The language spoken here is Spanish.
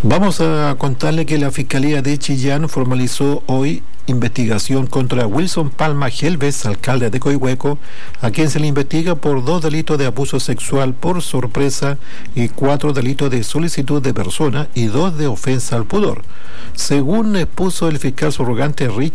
Vamos a contarle que la Fiscalía de Chillán formalizó hoy investigación contra Wilson Palma Gelves, alcalde de Coihueco, a quien se le investiga por 2 delitos de abuso sexual por sorpresa y 4 delitos de solicitud de persona y 2 de ofensa al pudor. Según expuso el fiscal subrogante Richard